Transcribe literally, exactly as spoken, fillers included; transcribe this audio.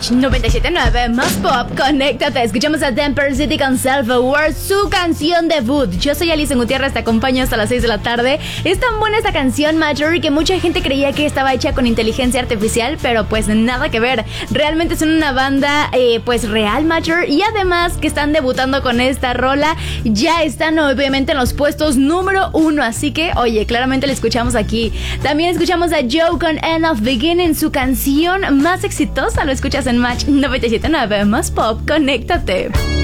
Match noventa y siete punto nueve más pop, conéctate. Escuchamos a Temper City con Self-Aware, su canción debut. Yo soy Alison Gutiérrez, te acompaño hasta las seis de la tarde. Es tan buena esta canción, Marjorie, que mucha gente creía que estaba hecha con inteligencia artificial, pero pues nada que ver. Realmente son una banda eh, pues real, Marjorie, y además que están debutando con esta rola. Ya están obviamente en los puestos número uno, así que oye, claramente la escuchamos aquí. También escuchamos a Joe con End of Beginning, su canción más exitosa. Lo escuchas en Match noventa y siete punto nueve más pop, conéctate.